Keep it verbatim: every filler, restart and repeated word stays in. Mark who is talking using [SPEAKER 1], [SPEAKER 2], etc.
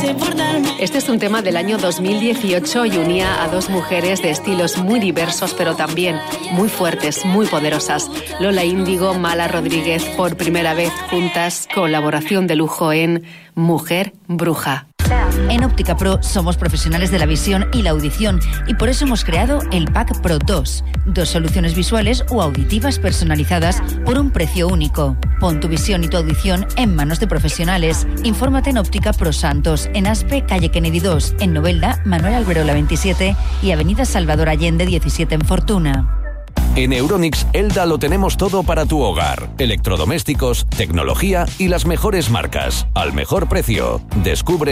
[SPEAKER 1] Este es un tema del año dos mil dieciocho y unía a dos mujeres de estilos muy diversos, pero también muy fuertes, muy poderosas. Lola Índigo, Mala Rodríguez, por primera vez juntas, colaboración de lujo en Mujer Bruja.
[SPEAKER 2] En Óptica Pro somos profesionales de la visión y la audición y por eso hemos creado el Pack Pro dos. Dos soluciones visuales o auditivas personalizadas por un precio único. Pon tu visión y tu audición en manos de profesionales. Infórmate en Óptica Pro Santos, en Aspe, calle Kennedy dos, en Novelda, Manuel Alberola veintisiete y avenida Salvador Allende diecisiete en Fortuna.
[SPEAKER 3] En Euronics, Elda lo tenemos todo para tu hogar. Electrodomésticos, tecnología y las mejores marcas. Al mejor precio. Descubre